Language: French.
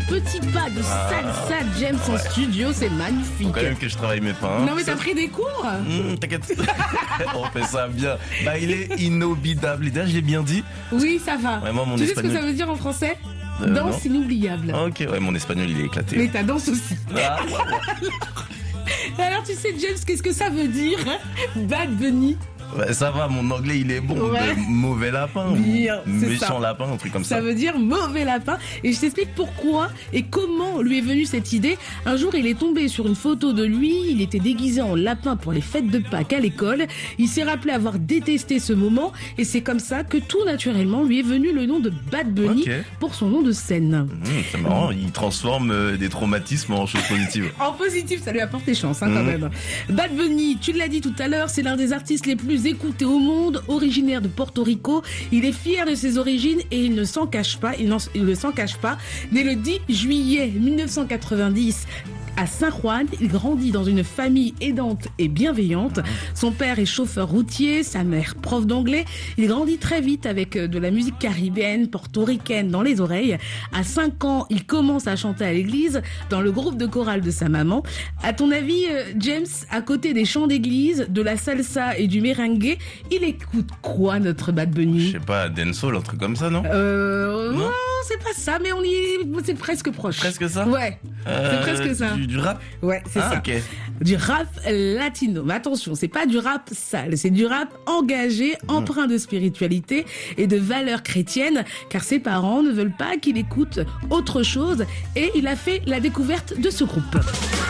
petits pas de salsa James en studio, c'est magnifique. Faut quand même que je travaille mes pas. Hein. Non mais t'as pris des cours T'inquiète. On fait ça bien. Bah, il est inobidable. D'ailleurs, j'ai bien dit. Oui, ça va. Vraiment, mon tu sais espagnol. ce que ça veut dire en français Danse inoubliable. Ok, ouais, mon espagnol, il est éclaté. Mais ta danse aussi. Ah, Alors tu sais James, qu'est-ce que ça veut dire Bad Bunny. ouais, ça va, mon anglais, il est bon. Ouais. De mauvais lapin. Bien, ou c'est méchant ça. lapin, un truc comme Ça ça. veut dire mauvais lapin. Et je t'explique pourquoi et comment lui est venue cette idée. Un jour, il est tombé sur une photo de lui. Il était déguisé en lapin pour les fêtes de Pâques à l'école. Il s'est rappelé avoir détesté ce moment. Et c'est comme ça que tout naturellement lui est venu le nom de Bad Bunny Ok. pour son nom de scène. C'est marrant, il transforme des traumatismes en choses positives. En positif, ça lui apporte des chances quand même. Bad Bunny, tu l'as dit tout à l'heure, c'est l'un des artistes les plus écoutés au monde, originaire de Porto Rico. Il est fier de ses origines et il ne s'en cache pas. Il ne s'en cache pas. Né le 10 juillet 1990 à San Juan, il grandit dans une famille aidante et bienveillante. Son père est chauffeur routier, sa mère prof d'anglais. Il grandit très vite avec de la musique caribéenne, portoricaine dans les oreilles. À 5 ans, il commence à chanter à l'église dans le groupe de chorale de sa maman. À ton avis, James, à côté des chants d'église, de la salsa et du merengue, il écoute quoi notre Bad Je Bunny? sais pas, dancehall, un truc comme ça, non? Non. Non, c'est pas ça, mais c'est presque proche. Presque ça? Ouais, c'est presque ça. Du rap? Ouais, c'est ça. Ok. Du rap latino. Mais attention, c'est pas du rap sale, c'est du rap engagé, empreint de spiritualité et de valeurs chrétiennes, car ses parents ne veulent pas qu'il écoute autre chose et il a fait la découverte de ce groupe.